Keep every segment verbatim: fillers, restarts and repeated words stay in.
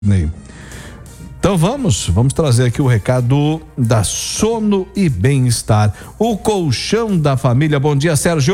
Então vamos, vamos trazer aqui o recado da Sono e Bem-Estar, o colchão da família. Bom dia, Sérgio.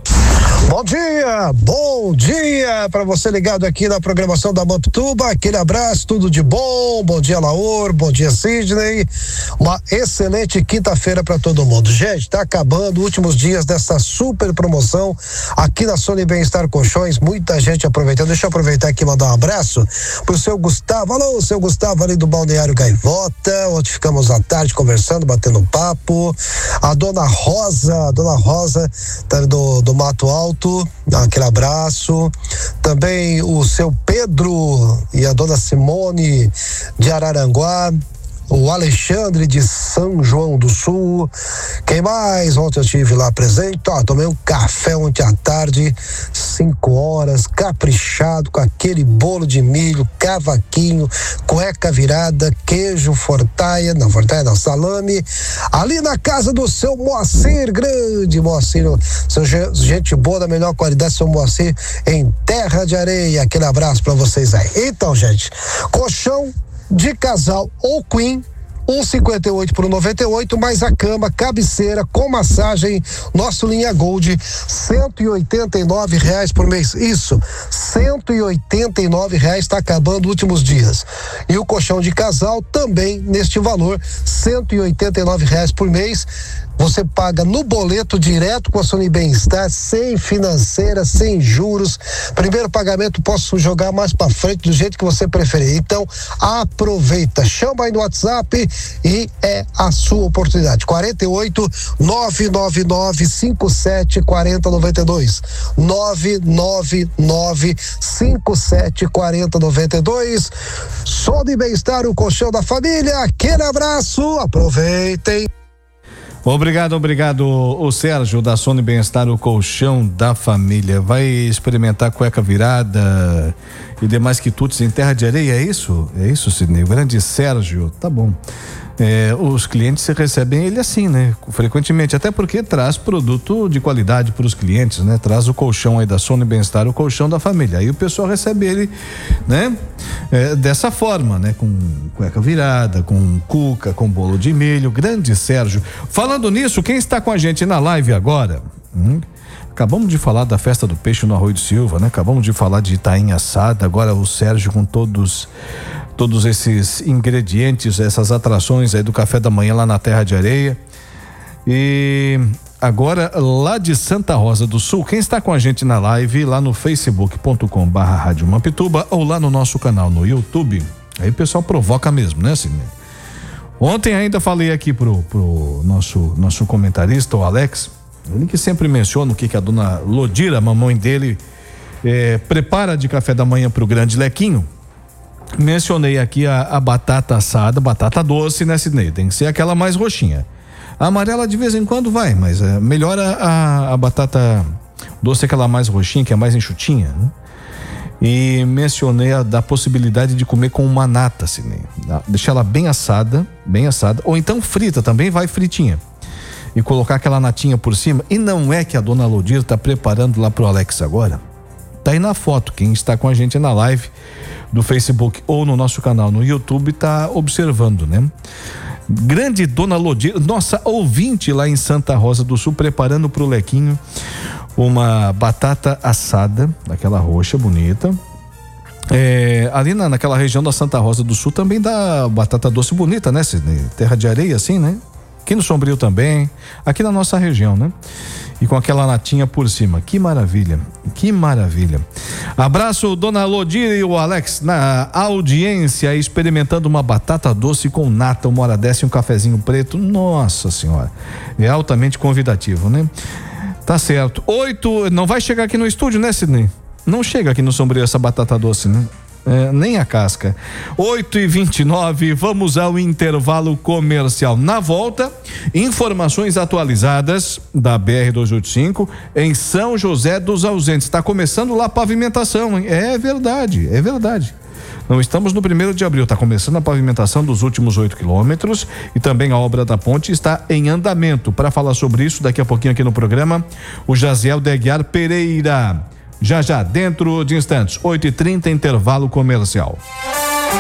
Bom dia, bom dia para você ligado aqui na programação da Mamptuba, aquele abraço, tudo de bom, bom dia Laor, bom dia Sidney, uma excelente quinta-feira para todo mundo. Gente, tá acabando últimos dias dessa super promoção aqui na Sono e Bem-Estar Colchões, muita gente aproveitando. Deixa eu aproveitar aqui e mandar um abraço pro seu Gustavo, alô, seu Gustavo ali do Balneário Gaivota, onde ficamos à tarde conversando, batendo um papo, a dona Rosa, a dona Rosa tá do, do Mato Alto, aquele abraço, também o seu Pedro e a dona Simone de Araranguá, o Alexandre de São João do Sul, quem mais? Ontem eu estive lá presente, ó, tomei um café ontem à tarde, cinco horas, caprichado, com aquele bolo de milho, cavaquinho, cueca virada, queijo, fortaia, não, fortaia não, salame, ali na casa do seu Moacir, grande Moacir, seu gente boa da melhor qualidade, seu Moacir, em Terra de Areia, aquele abraço pra vocês aí. Então, gente, colchão de casal ou queen, um cinquenta e oito por um noventa e oito, mais a cama, cabeceira com massagem, nosso linha Gold, cento e oitenta e nove reais por mês. Isso, cento e oitenta e nove reais, está acabando últimos dias. E o colchão de casal também neste valor, cento e oitenta e nove reais por mês. Você paga no boleto direto com a Sono e Bem-Estar, sem financeira, sem juros. Primeiro pagamento posso jogar mais pra frente do jeito que você preferir. Então, aproveita, chama aí no WhatsApp e é a sua oportunidade. quarenta e oito, nove nove nove, cinco sete quatro zero nove dois. nove nove nove, cinco sete quatro zero nove dois. Sono e Bem-Estar, o colchão da família. Aquele abraço, aproveitem. Obrigado, obrigado, o Sérgio da Sono e Bem-Estar, o colchão da família. Vai experimentar cueca virada e demais quitutes em Terra de Areia, é isso? É isso, Sidney? O grande Sérgio, tá bom. É, os clientes recebem ele assim, né? Frequentemente, até porque traz produto de qualidade para os clientes, né? Traz o colchão aí da Sono e Bem-Estar, o colchão da família. Aí o pessoal recebe ele, né? É, dessa forma, né? Com cueca virada, com cuca, com bolo de milho. Grande Sérgio. Falando nisso, quem está com a gente na live agora? Hum? Acabamos de falar da festa do peixe no Arroio do Silva, né? Acabamos de falar de tainha assada, agora o Sérgio com todos todos esses ingredientes, essas atrações aí do café da manhã lá na Terra de Areia. E agora lá de Santa Rosa do Sul, quem está com a gente na live lá no facebook ponto com barra rádio Mamptuba ou lá no nosso canal no YouTube, aí o pessoal provoca mesmo, né, Sidney? Ontem ainda falei aqui pro, pro nosso, nosso comentarista, o Alex, ele que sempre menciona o que, que a dona Lodira, a mamãe dele, eh, prepara de café da manhã pro grande Lequinho. Mencionei aqui a, a batata assada, batata doce, né, Sidney? Tem que ser aquela mais roxinha. A amarela de vez em quando vai, mas é melhor a, a, a batata doce, aquela mais roxinha, que é mais enxutinha, né? E mencionei a da possibilidade de comer com uma nata, Sidney. Deixar ela bem assada, bem assada, ou então frita também, vai fritinha. E colocar aquela natinha por cima. E não é que a dona Lodir tá preparando lá pro Alex agora? Tá aí na foto, quem está com a gente na live do Facebook ou no nosso canal no YouTube tá observando, né? Grande dona Lodir, nossa ouvinte lá em Santa Rosa do Sul, preparando pro Lequinho uma batata assada, daquela roxa bonita. É, ali na, naquela região da Santa Rosa do Sul também dá batata doce bonita, né, Sidney? Terra de Areia, assim, né? Aqui no Sombrio também, aqui na nossa região, né? E com aquela natinha por cima, que maravilha, que maravilha. Abraço, dona Lodir e o Alex na audiência, experimentando uma batata doce com nata, uma hora dessa e um cafezinho preto, nossa senhora, é altamente convidativo, né? Tá certo, oito, não vai chegar aqui no estúdio, né, Sidney? Não chega aqui no Sombrio essa batata doce, né? É, nem a casca. oito e vinte e nove, vamos ao intervalo comercial. Na volta, informações atualizadas da B R duzentos e oitenta e cinco em São José dos Ausentes. Está começando lá a pavimentação, hein? É verdade, é verdade. Não estamos no primeiro de abril, está começando a pavimentação dos últimos oito quilômetros e também a obra da ponte está em andamento. Para falar sobre isso, daqui a pouquinho aqui no programa, o Jaziel de Aguiar Pereira. Já já, dentro de instantes, oito e trinta, intervalo comercial.